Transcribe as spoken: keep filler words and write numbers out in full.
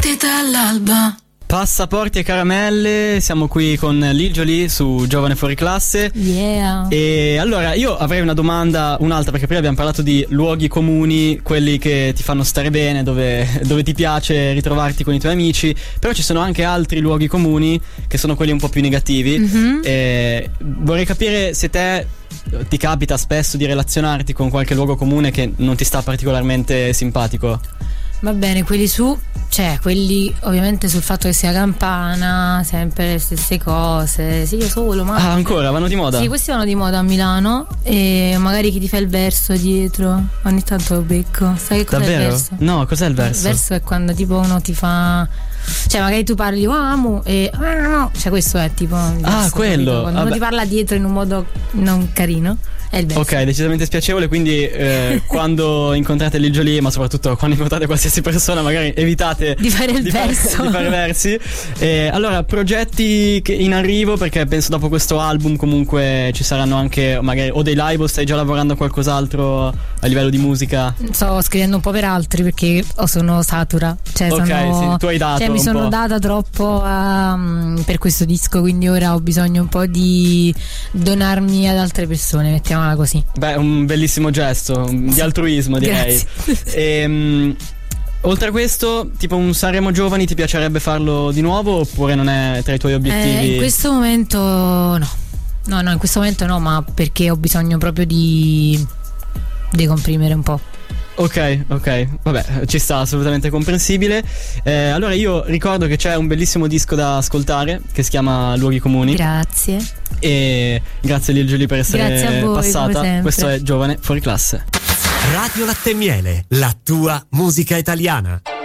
partita all'alba. Passaporti e caramelle, siamo qui con Lil Jolie su Giovane Fuori Classe. Yeah. E allora io avrei una domanda, un'altra, perché prima abbiamo parlato di luoghi comuni, quelli che ti fanno stare bene, dove, dove ti piace ritrovarti con i tuoi amici. Però ci sono anche altri luoghi comuni che sono quelli un po' più negativi. Mm-hmm. E vorrei capire se te ti capita spesso di relazionarti con qualche luogo comune che non ti sta particolarmente simpatico. Va bene, quelli su, cioè quelli ovviamente sul fatto che sia campana, sempre le stesse cose, sì io solo, ma Ah, ancora, vanno di moda? sì, questi vanno di moda a Milano. E magari chi ti fa il verso dietro, ogni tanto lo becco. Sai che cos'è Davvero? il verso? No, cos'è il verso? Il verso è quando tipo uno ti fa, cioè magari tu parli amo e ah, no, cioè questo è tipo il Ah, verso, quello. capito? Quando Vabbè. uno ti parla dietro in un modo non carino è il verso. Ok, decisamente spiacevole, quindi eh, quando incontrate Lil Jolie, ma soprattutto quando incontrate qualsiasi persona, magari evitate Di fare il di fare- verso. di fare versi. Eh, allora, progetti che in arrivo, perché penso dopo questo album comunque ci saranno anche magari o dei live, o stai già lavorando a qualcos'altro a livello di musica? Sto scrivendo un po' per altri perché oh, sono satura, cioè Ok, sono, sì, tu hai dato cioè mi un sono po'. data troppo a, um, per questo disco, quindi ora ho bisogno un po' di donarmi ad altre persone, mettiamola così. Beh, un bellissimo gesto di altruismo, direi. E, mh, oltre a questo, tipo un Sanremo Giovani, ti piacerebbe farlo di nuovo oppure non è tra i tuoi obiettivi? Eh, in questo momento no. No, no, in questo momento no, ma perché ho bisogno proprio di decomprimere un po'. Ok, ok, vabbè, ci sta, assolutamente comprensibile. Eh, allora io ricordo che c'è un bellissimo disco da ascoltare che si chiama Luoghi Comuni. Grazie. E grazie Lil Jolie per essere Grazie a voi, come passata. sempre. Questo è Giovane Fuori Classe. Radio Latte e Miele, la tua musica italiana.